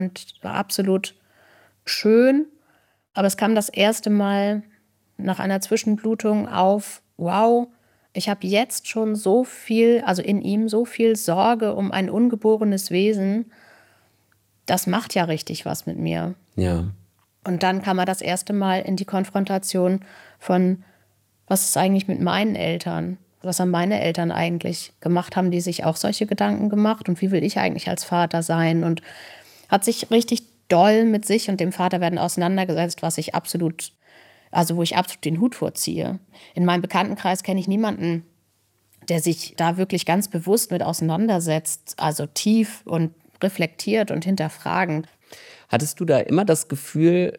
und war absolut schön. Aber es kam das erste Mal nach einer Zwischenblutung auf, wow, ich habe jetzt schon so viel, also in ihm so viel Sorge um ein ungeborenes Wesen. Das macht ja richtig was mit mir. Ja. Und dann kam er das erste Mal in die Konfrontation von, was ist eigentlich mit meinen Eltern? Was haben meine Eltern eigentlich gemacht? Haben die sich auch solche Gedanken gemacht? Und wie will ich eigentlich als Vater sein? Und hat sich richtig doll mit sich und dem Vaterwerden auseinandergesetzt, was ich absolut, also wo ich absolut den Hut vorziehe. In meinem Bekanntenkreis kenne ich niemanden, der sich da wirklich ganz bewusst mit auseinandersetzt, also tief und reflektiert und hinterfragend. Hattest du da immer das Gefühl,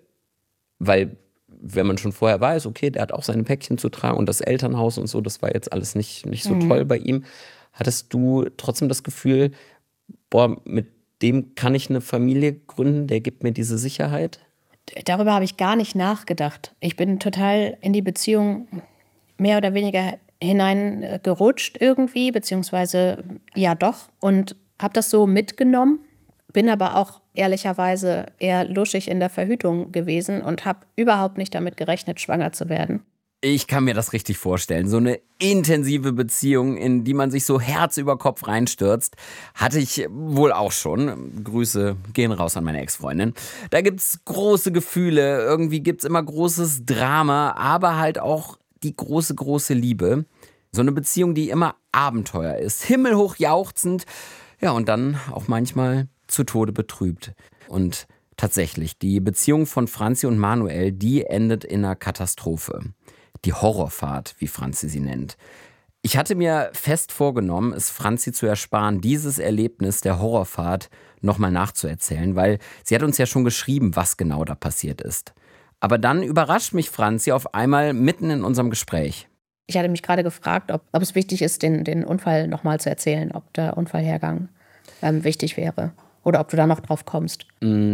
weil wenn man schon vorher weiß, okay, der hat auch seine Päckchen zu tragen und das Elternhaus und so, das war jetzt alles nicht so toll bei ihm, hattest du trotzdem das Gefühl, boah, mit dem kann ich eine Familie gründen, der gibt mir diese Sicherheit? Darüber habe ich gar nicht nachgedacht. Ich bin total in die Beziehung mehr oder weniger hineingerutscht irgendwie, beziehungsweise ja doch, und habe das so mitgenommen, bin aber auch ehrlicherweise eher luschig in der Verhütung gewesen und habe überhaupt nicht damit gerechnet, schwanger zu werden. Ich kann mir das richtig vorstellen. So eine intensive Beziehung, in die man sich so Herz über Kopf reinstürzt, hatte ich wohl auch schon. Grüße gehen raus an meine Ex-Freundin. Da gibt's große Gefühle, irgendwie gibt's immer großes Drama, aber halt auch die große, große Liebe. So eine Beziehung, die immer Abenteuer ist, himmelhoch jauchzend, ja, und dann auch manchmal zu Tode betrübt. Und tatsächlich, die Beziehung von Franzi und Manuel, die endet in einer Katastrophe. Die Horrorfahrt, wie Franzi sie nennt. Ich hatte mir fest vorgenommen, es Franzi zu ersparen, dieses Erlebnis der Horrorfahrt nochmal nachzuerzählen, weil sie hat uns ja schon geschrieben, was genau da passiert ist. Aber dann überrascht mich Franzi auf einmal mitten in unserem Gespräch. Ich hatte mich gerade gefragt, ob es wichtig ist, den Unfall nochmal zu erzählen, ob der Unfallhergang wichtig wäre oder ob du da noch drauf kommst.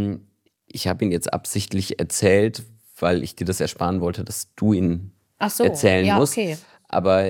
Ich habe ihn jetzt absichtlich erzählt, weil ich dir das ersparen wollte, dass du ihn Ach so, erzählen ja, musst. okay. Aber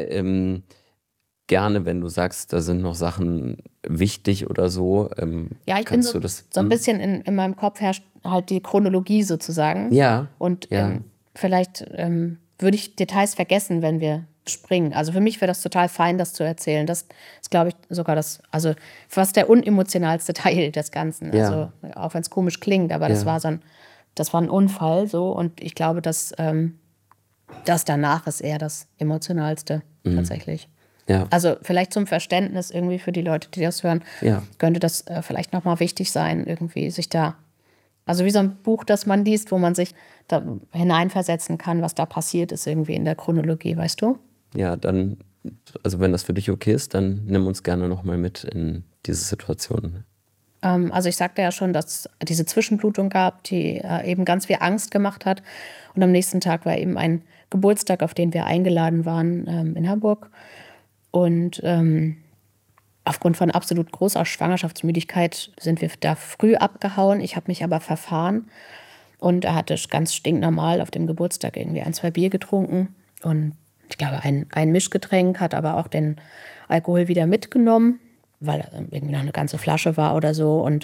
gerne, wenn du sagst, da sind noch Sachen wichtig oder so, Ja, ich bin kannst so, du das. so ein bisschen in meinem Kopf herrscht halt die Chronologie sozusagen. Ja. Und ja. vielleicht würde ich Details vergessen, wenn wir springen. Also für mich wäre das total fein, das zu erzählen. Das ist, glaube ich, sogar also fast der unemotionalste Teil des Ganzen. Ja. Also auch wenn es komisch klingt, aber das war ein Unfall so. Und ich glaube, dass das danach ist eher das Emotionalste tatsächlich. Ja. Also vielleicht zum Verständnis irgendwie für die Leute, die das hören, könnte das vielleicht nochmal wichtig sein, irgendwie sich da, also wie so ein Buch, das man liest, wo man sich da hineinversetzen kann, was da passiert ist irgendwie in der Chronologie, weißt du? Ja, dann, also wenn das für dich okay ist, dann nimm uns gerne nochmal mit in diese Situation. Also ich sagte ja schon, dass es diese Zwischenblutung gab, die eben ganz viel Angst gemacht hat. Und am nächsten Tag war eben ein Geburtstag, auf den wir eingeladen waren in Hamburg. Und aufgrund von absolut großer Schwangerschaftsmüdigkeit sind wir da früh abgehauen. Ich habe mich aber verfahren. Und er hatte ganz stinknormal auf dem Geburtstag irgendwie 1, 2 Bier getrunken. Und ich glaube, ein Mischgetränk, hat aber auch den Alkohol wieder mitgenommen, weil irgendwie noch eine ganze Flasche war oder so. Und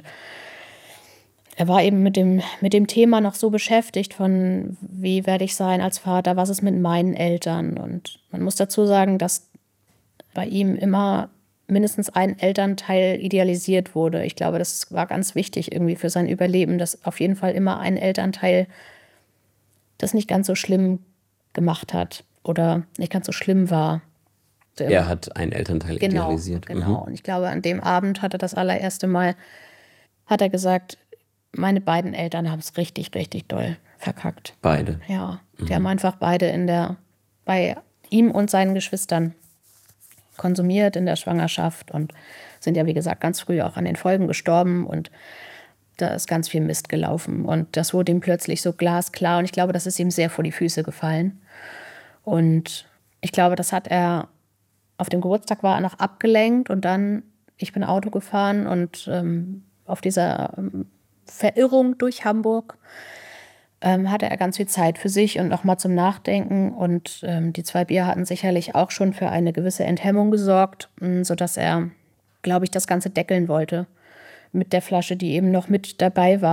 er war eben mit dem Thema noch so beschäftigt von, wie werde ich sein als Vater, was ist mit meinen Eltern. Und man muss dazu sagen, dass bei ihm immer mindestens ein Elternteil idealisiert wurde. Ich glaube, das war ganz wichtig irgendwie für sein Überleben, dass auf jeden Fall immer ein Elternteil das nicht ganz so schlimm gemacht hat oder nicht ganz so schlimm war. Er hat einen Elternteil idealisiert. Genau. Und ich glaube, an dem Abend hat er das allererste Mal, hat er gesagt, meine beiden Eltern haben es richtig, richtig doll verkackt. Beide? Ja, die haben einfach beide bei ihm und seinen Geschwistern konsumiert in der Schwangerschaft und sind ja, wie gesagt, ganz früh auch an den Folgen gestorben und da ist ganz viel Mist gelaufen und das wurde ihm plötzlich so glasklar und ich glaube, das ist ihm sehr vor die Füße gefallen und ich glaube, das hat er, auf dem Geburtstag war er noch abgelenkt und dann, ich bin Auto gefahren und auf dieser Verirrung durch Hamburg hatte er ganz viel Zeit für sich und nochmal zum Nachdenken. Und die 2 Bier hatten sicherlich auch schon für eine gewisse Enthemmung gesorgt, sodass er, glaube ich, das Ganze deckeln wollte mit der Flasche, die eben noch mit dabei war.